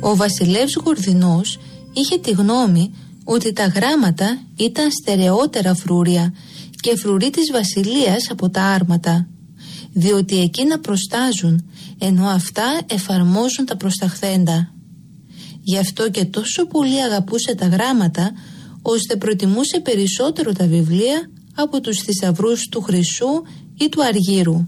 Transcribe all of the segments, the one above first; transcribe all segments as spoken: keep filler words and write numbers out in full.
Ο βασιλεύς Γορδινός είχε τη γνώμη ότι τα γράμματα ήταν στερεότερα φρούρια και φρουροί της βασιλείας από τα άρματα, διότι εκείνα προστάζουν, ενώ αυτά εφαρμόζουν τα προσταχθέντα. Γι' αυτό και τόσο πολύ αγαπούσε τα γράμματα, ώστε προτιμούσε περισσότερο τα βιβλία από τους θησαυρούς του χρυσού ή του αργύρου.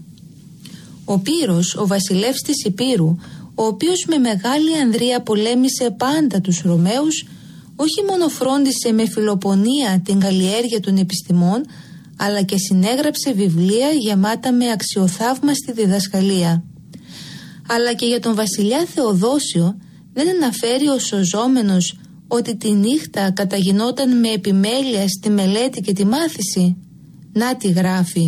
Ο Πύρος, ο βασιλεύς της Υπήρου, ο οποίος με μεγάλη ανδρεία πολέμησε πάντα τους Ρωμαίους, όχι μόνο φρόντισε με φιλοπονία την καλλιέργεια των επιστημών, αλλά και συνέγραψε βιβλία γεμάτα με αξιοθαύμαστη διδασκαλία. Αλλά και για τον βασιλιά Θεοδόσιο δεν αναφέρει ο σωζόμενος ότι τη νύχτα καταγινόταν με επιμέλεια στη μελέτη και τη μάθηση? Να τι γράφει.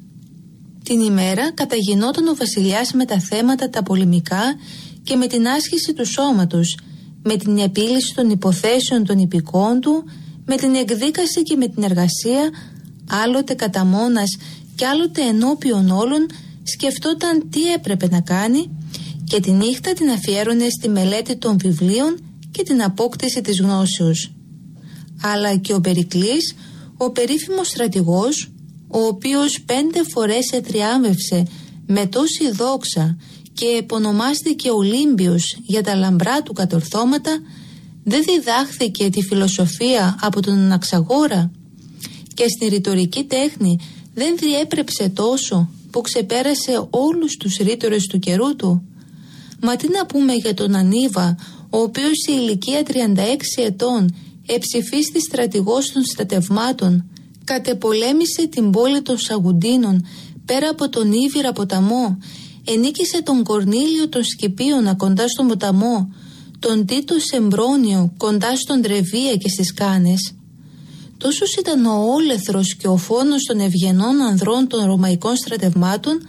Την ημέρα καταγινόταν ο βασιλιάς με τα θέματα τα πολεμικά και με την άσκηση του σώματος, με την επίλυση των υποθέσεων των υπηκών του, με την εκδίκαση και με την εργασία, άλλοτε κατά μόνας και άλλοτε ενώπιον όλων, σκεφτόταν τι έπρεπε να κάνει, και τη νύχτα την αφιέρωνε στη μελέτη των βιβλίων και την απόκτηση της γνώσεως. Αλλά και ο Περικλής, ο περίφημος στρατηγός, ο οποίος πέντε φορές ετριάμβευσε με τόση δόξα και επωνομάστηκε Ολύμπιος για τα λαμπρά του κατορθώματα, δεν διδάχθηκε τη φιλοσοφία από τον Αναξαγόρα και στην ρητορική τέχνη δεν διέπρεψε τόσο που ξεπέρασε όλους τους ρήτορες του καιρού του? Μα τι να πούμε για τον Ανίβα, ο οποίος σε ηλικία τριάντα έξι ετών εψηφίστη στρατηγός των στρατευμάτων, κατεπολέμησε την πόλη των Σαγουντίνων πέρα από τον Ήβυρα ποταμό, ενίκησε τον Κορνήλιο των Σκυπίωνα κοντά στον ποταμό, τον Τίτο Σεμπρόνιο κοντά στον Τρεβία και στις Κάνες. Τόσος ήταν ο όλεθρος και ο φόνος των ευγενών ανδρών των ρωμαϊκών στρατευμάτων,